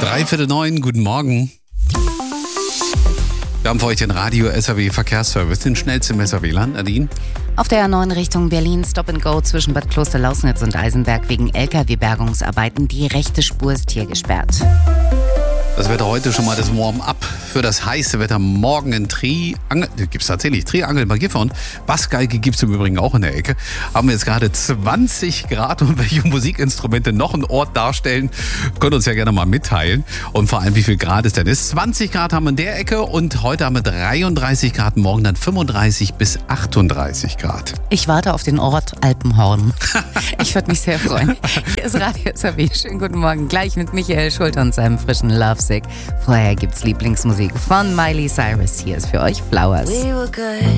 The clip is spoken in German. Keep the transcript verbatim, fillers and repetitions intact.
Dreiviertel neun, guten Morgen. Wir haben für euch den Radio-S A W Verkehrsservice, den schnellsten im S A W-Land. Nadine? Auf der A neun Richtung Berlin Stop and Go zwischen Bad Kloster-Lausnitz und Eisenberg wegen L K W-Bergungsarbeiten. Die rechte Spur ist hier gesperrt. Das Wetter heute schon mal das Warm-up für das heiße Wetter. Morgen in Triangel, gibt es tatsächlich, Triangel bei Gifhorn. Bassgeige gibt es im Übrigen auch in der Ecke. Haben wir jetzt gerade zwanzig Grad und welche Musikinstrumente noch einen Ort darstellen, könnt uns ja gerne mal mitteilen. Und vor allem, wie viel Grad es denn ist. zwanzig Grad haben wir in der Ecke und heute haben wir dreiunddreißig Grad, morgen dann fünfunddreißig bis achtunddreißig Grad. Ich warte auf den Ort Alpenhorn. Ich würde mich sehr freuen. Hier ist Radio S A W. Schönen guten Morgen. Gleich mit Michael Schulter und seinem frischen Love. Vorher gibt's Lieblingsmusik von Miley Cyrus. Hier ist für euch Flowers.